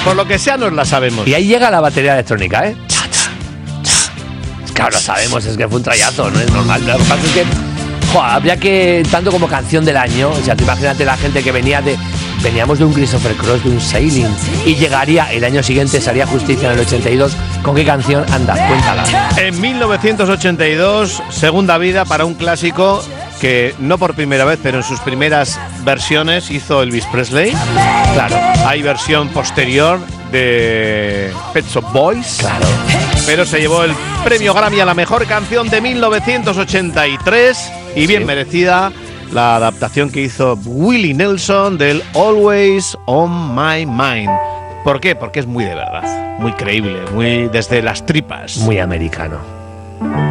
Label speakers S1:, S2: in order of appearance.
S1: Por lo que sea nos la sabemos.
S2: Y ahí llega la batería electrónica, ¿eh? Claro, lo sabemos, es que fue un trayazo, no es normal. Lo que pasa es que, habría que, tanto como canción del año, o sea, tú imagínate la gente que veníamos de un Christopher Cross, de un Sailing, y llegaría el año siguiente, se haría Justicia en el 82, ¿con qué canción? Anda, cuéntala.
S1: En 1982, segunda vida para un clásico que no por primera vez, pero en sus primeras versiones hizo Elvis Presley. Claro, hay versión posterior de Pet Shop Boys.
S2: Claro.
S1: Pero se llevó el premio Grammy a la mejor canción de 1983 y bien merecida la adaptación que hizo Willie Nelson del Always on My Mind. ¿Por qué? Porque es muy de verdad, muy creíble, muy desde las tripas.
S2: Muy americano.